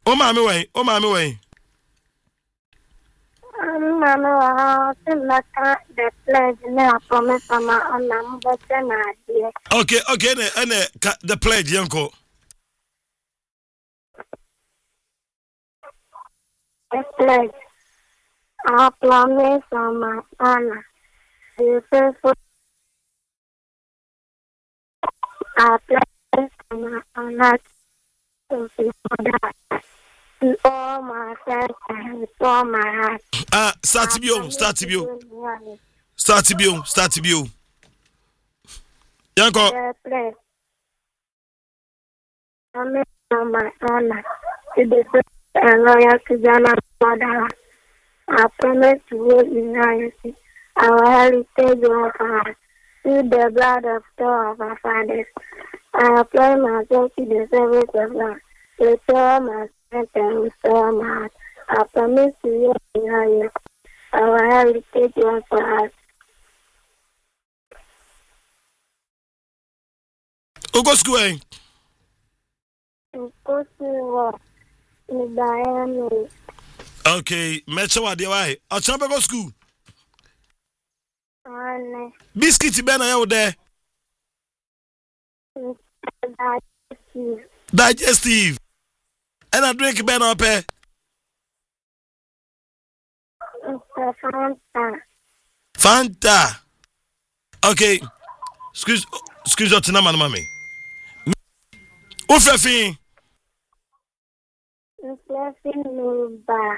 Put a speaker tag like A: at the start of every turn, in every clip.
A: O mami wai.
B: Mama, the pledge now promise mama on number 10 idea.
A: Okay, and the pledge, yanko.
B: The pledge. I promise on my honor. The faithful. I pledge on my honor to be that. All my friends and all my heart.
A: Start to be. Yanko.
B: I'm on my honor to be and loyal to Ghana Mother. I promise to hold in loyalty our heritage of our through the blood of all of our fathers. I apply myself to the service of God. Restore my strength and restore my heart. I promise to hold in loyalty our heritage of our.
A: Go school. Okay, Metro Wadi, why? I'll go school. Biscuit Ben out there. Digestive. And I drink Ben up here. Fanta. Okay. Excuse your Tina, mommy. Ufefin.
B: Nuba.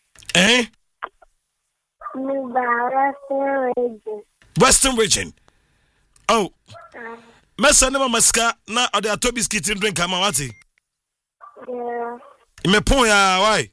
B: Nuba,
A: Western region. Oh. Mesa nema maska na ade ato biscuit drink ama wati.
B: Yeah.
A: Imepon ya why?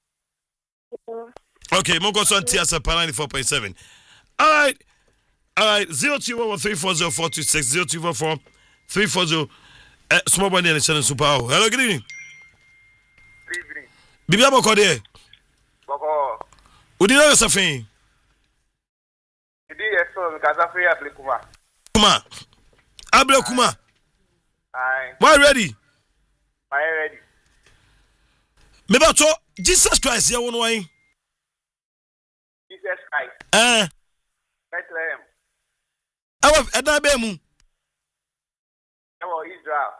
B: Yeah.
A: Okay, Mongo son TSA 94.7. All right. 0213404260 0244 small money and channel super. Hello, good evening.
C: Good evening.
A: Bibia boko de.
C: Boko.
A: Udi na safin.
C: Idi eso Kazafe Ablekuma.
A: Kuma. Ablekuma.
C: Aye.
A: Why ready?
C: I ready.
A: Me ba to Jesus Christ ya wonu wan.
C: Jesus Christ. Bethlehem.
A: Awa eda be mu.
C: Ewo Israel.